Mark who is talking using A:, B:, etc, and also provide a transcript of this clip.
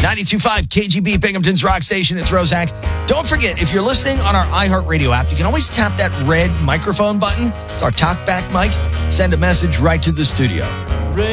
A: 92.5 KGB, Binghamton's rock station. It's Rosak. Don't forget, if you're listening on our iHeartRadio app, you can always tap that red microphone button. It's our talkback mic. Send a message right to the studio.